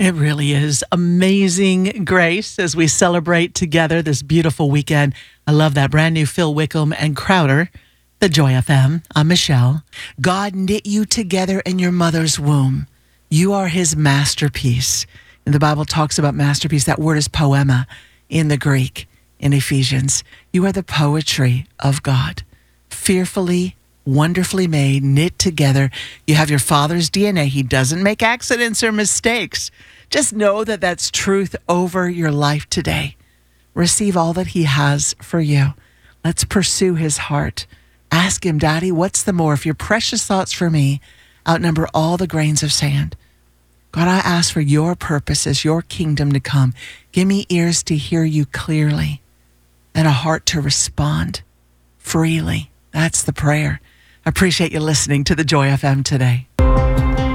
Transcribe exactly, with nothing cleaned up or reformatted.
It really is amazing grace as we celebrate together this beautiful weekend. I love that brand new Phil Wickham and Crowder, the Joy F M. I'm Michelle. God knit you together in your mother's womb. You are his masterpiece. And the Bible talks about masterpiece. That word is poema in the Greek in Ephesians. You are the poetry of God, fearfully, wonderfully made, knit together. You have your Father's D N A. He doesn't make accidents or mistakes. Just know that that's truth over your life today. Receive all that he has for you. Let's pursue his heart. Ask him, Daddy, what's the more? If your precious thoughts for me outnumber all the grains of sand. God, I ask for your purposes, your kingdom to come. Give me ears to hear you clearly and a heart to respond freely. That's the prayer. I appreciate you listening to the Joy F M today.